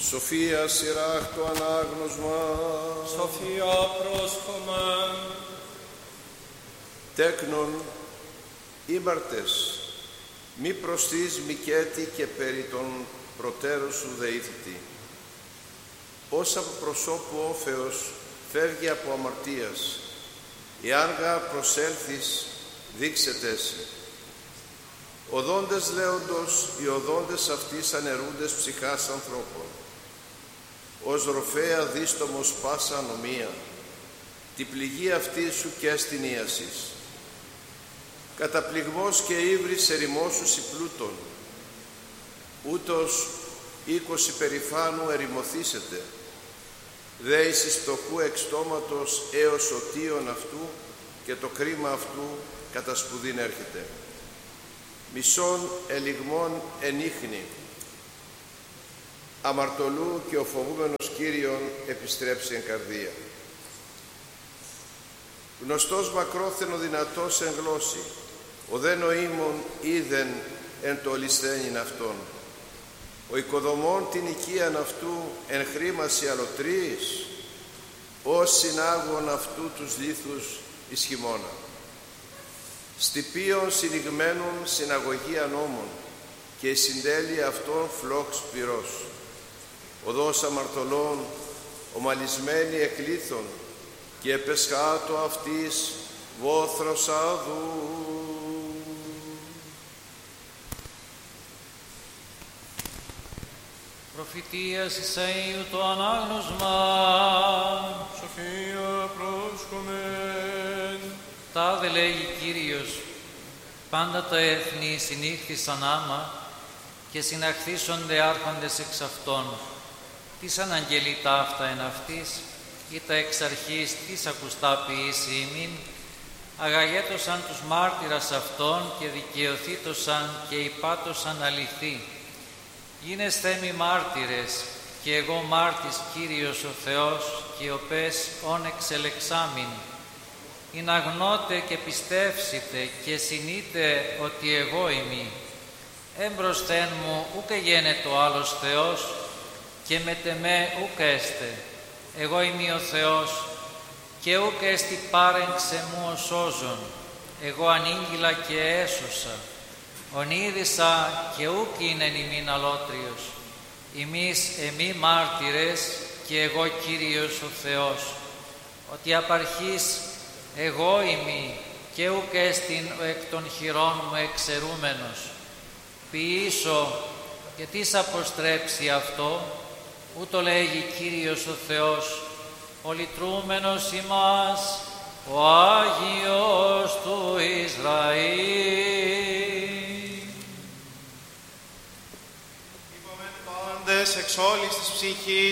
Σοφία σειράχ το ανάγνωσμα. Σοφία πρόσχομεν. Τέκνον ήμαρτες, μη προστείς μικέτη και περί των προτέρων σου δεήθητη. Ως από προσώπου όφεως φεύγει από αμαρτίας, εάν γα προσέλθεις δείξετες. Οδόντες λέοντος, οι οδόντες αυτής αναιρούντες ψυχάς ανθρώπων. Ως ροφέα δίστομος πάσα ανομία, τη πληγή αυτή σου και στην ίασης. Καταπληγμός και ύβρις ερημόσουσι πλούτων, ούτως 20 περηφάνου ερημωθήσετε, δέησης φτωχού εξτόματος έως οτίον αυτού και το κρίμα αυτού κατά σπουδήν έρχεται. Μισών ελιγμών ενίχνη, αμαρτωλού και ο φοβούμενος Κύριον επιστρέψει εν καρδία. Γνωστός μακρόθενο δυνατός εν γλώσση, ο δε νοήμων είδεν εν το λησθένην αυτόν. Ο οικοδομών την οικίαν αυτού εν χρήμαση αλωτρίης, ως συνάγων αυτού τους λίθους εις χειμώνα. Στυπίων συνηγμένων συναγωγή ανώμων και η συντέλεια αυτών φλόξ πυρός. Οδός αμαρτωλών ομαλισμένοι εκλήθων και επεσχάτω αυτής βόθρος άδου. Προφητείας Ισαΐου το ανάγνωσμα. Σοφία πρόσχομεν. Τάδε λέγει Κύριος, πάντα τα έθνη συνήχθησαν άμα και συναχθήσονται άρχοντες εξ αυτών. Τις αναγγελεί ταύτα εν αυτής, ή τα εξ αρχής τις ακουστά ποιήσει ημίν, αγαγέτωσαν τους μάρτυρας αυτών και δικαιωθήτωσαν και υπάτωσαν αληθή. Γίνεσθε μη μάρτυρες, και εγώ μάρτης Κύριος ο Θεός, και ο πες όν εξελεξάμην. Ειν αγνώτε και πιστεύσετε και συνείτε ότι εγώ ημί. Έμπροσθεν μου ούκε γένετο άλλος Θεός, και μετεμέ ούκ έστε. Εγώ είμαι ο Θεός, και ούκ έστι πάρεγξε μου ο σώζον. Εγώ ανήγγυλα και έσωσα. Ονείδησα και ούκ είναι ημίν αλότριος. Εμείς εμεί μάρτυρες, και εγώ Κύριος ο Θεός, ότι απαρχής εγώ ημί, και ούκ έστιν ο εκ των χειρών μου εξαιρούμενος. Ποιήσω, και τις αποστρέψει αυτό, ούτω λέγει Κύριος ο Θεός, ο λυτρούμενος ημάς, ο Άγιος του Ισραήλ. Είπαμεν πάντες εξ όλης της ψυχής